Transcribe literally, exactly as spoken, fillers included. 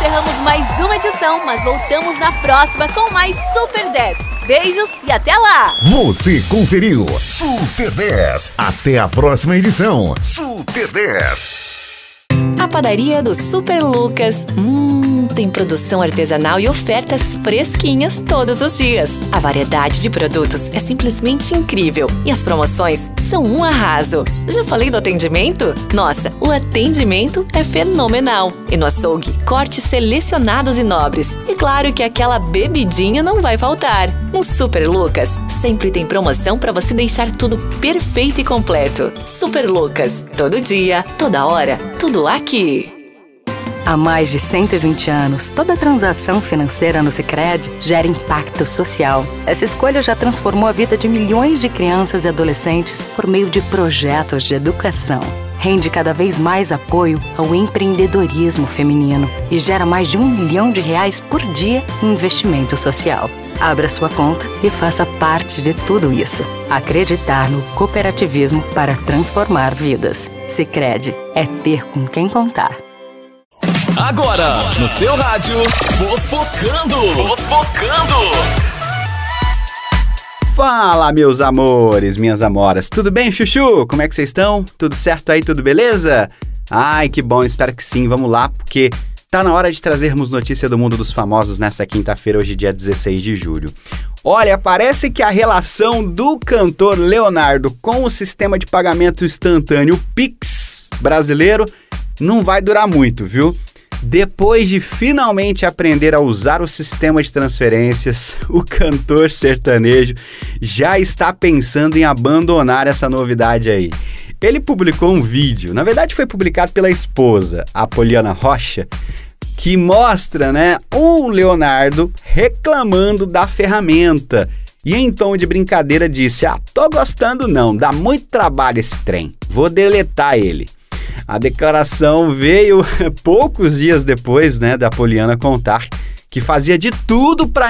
encerramos mais uma edição, mas voltamos na próxima com mais Super dez. Beijos e até lá! Você conferiu Super dez. Até a próxima edição. Super dez. A padaria do Super Lucas. Hum, tem produção artesanal e ofertas fresquinhas todos os dias. A variedade de produtos é simplesmente incrível e as promoções são um arraso. Já falei do atendimento? Nossa, o atendimento é fenomenal. E no açougue, cortes selecionados e nobres. E claro que aquela bebidinha não vai faltar. No Super Lucas, sempre tem promoção para você deixar tudo perfeito e completo. Super Lucas, todo dia, toda hora, tudo aqui. Há mais de cento e vinte anos, toda transação financeira no Sicredi gera impacto social. Essa escolha já transformou a vida de milhões de crianças e adolescentes por meio de projetos de educação. Rende cada vez mais apoio ao empreendedorismo feminino e gera mais de um milhão de reais por dia em investimento social. Abra sua conta e faça parte de tudo isso. Acreditar no cooperativismo para transformar vidas. Sicredi é ter com quem contar. Agora, no seu rádio, Fofocando! Fofocando! Fala, meus amores, minhas amoras. Tudo bem, Chuchu? Como é que vocês estão? Tudo certo aí? Tudo beleza? Ai, que bom, espero que sim. Vamos lá, porque tá na hora de trazermos notícia do mundo dos famosos nessa quinta-feira, hoje dia dezesseis de julho. Olha, parece que a relação do cantor Leonardo com o sistema de pagamento instantâneo Pix brasileiro não vai durar muito, viu? Depois de finalmente aprender a usar o sistema de transferências, o cantor sertanejo já está pensando em abandonar essa novidade aí. Ele publicou um vídeo, na verdade foi publicado pela esposa, a Poliana Rocha, que mostra, né, o Leonardo reclamando da ferramenta. E em tom de brincadeira disse: ah, tô gostando não, dá muito trabalho esse trem, vou deletar ele. A declaração veio poucos dias depois, né, da Poliana contar que fazia de tudo para